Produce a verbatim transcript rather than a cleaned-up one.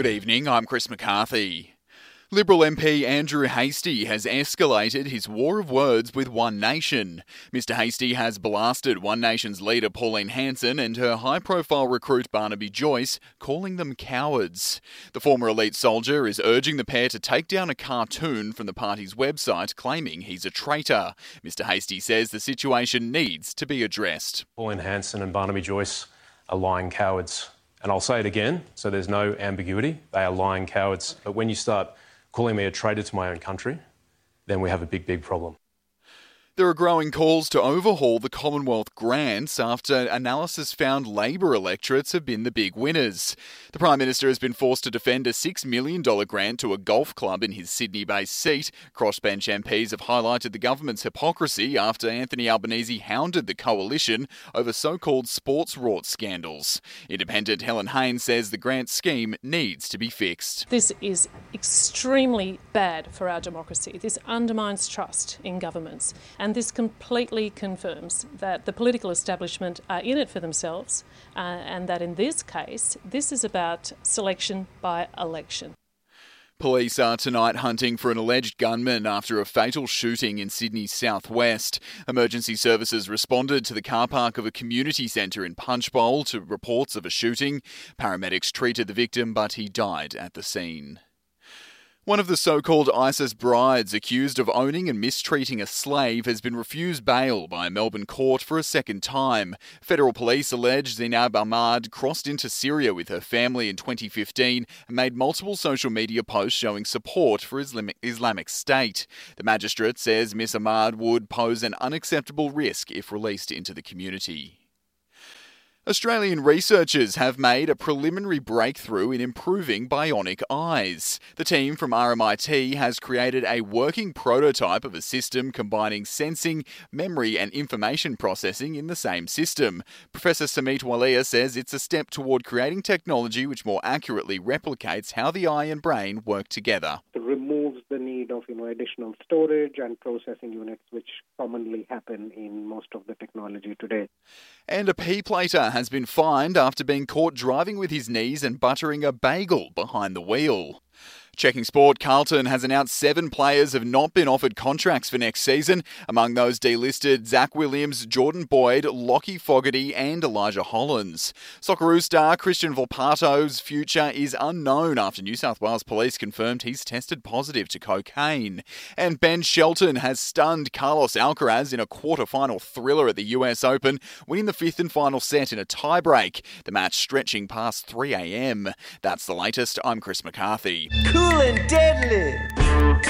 Good evening, I'm Chris McCarthy. Liberal M P Andrew Hastie has escalated his war of words with One Nation. Mister Hastie has blasted One Nation's leader Pauline Hanson and her high-profile recruit Barnaby Joyce, calling them cowards. The former elite soldier is urging the pair to take down a cartoon from the party's website claiming he's a traitor. Mister Hastie says the situation needs to be addressed. Pauline Hanson and Barnaby Joyce are lying cowards. And I'll say it again, so there's no ambiguity. They are lying cowards. But when you start calling me a traitor to my own country, then we have a big, big problem. There are growing calls to overhaul the Commonwealth grants after analysis found Labor electorates have been the big winners. The Prime Minister has been forced to defend a six million dollars grant to a golf club in his Sydney-based seat. Crossbench M Ps have highlighted the government's hypocrisy after Anthony Albanese hounded the coalition over so-called sports rort scandals. Independent Helen Haynes says the grant scheme needs to be fixed. This is extremely bad for our democracy. This undermines trust in governments. And this completely confirms that the political establishment are in it for themselves uh, and that in this case, this is about selection by election. Police are tonight hunting for an alleged gunman after a fatal shooting in Sydney's southwest. Emergency services responded to the car park of a community centre in Punchbowl to reports of a shooting. Paramedics treated the victim, but he died at the scene. One of the so-called ISIS brides accused of owning and mistreating a slave has been refused bail by a Melbourne court for a second time. Federal police allege Zainab Ahmad crossed into Syria with her family in twenty fifteen and made multiple social media posts showing support for Islamic, Islamic State. The magistrate says Miss Ahmad would pose an unacceptable risk if released into the community. Australian researchers have made a preliminary breakthrough in improving bionic eyes. The team from R M I T has created a working prototype of a system combining sensing, memory and information processing in the same system. Professor Samit Walia says it's a step toward creating technology which more accurately replicates how the eye and brain work together. It removes the need of you know, additional storage and processing units which commonly happen in most of the technology today. And a P-plater has been fined after being caught driving with his knees and buttering a bagel behind the wheel. Checking sport, Carlton has announced seven players have not been offered contracts for next season. Among those delisted, Zach Williams, Jordan Boyd, Lockie Fogarty and Elijah Hollins. Socceroo star Christian Volpato's future is unknown after New South Wales Police confirmed he's tested positive to cocaine. And Ben Shelton has stunned Carlos Alcaraz in a quarter-final thriller at the U S Open, winning the fifth and final set in a tie-break. The match stretching past three a.m. That's the latest. I'm Chris McCarthy. Cool and deadly.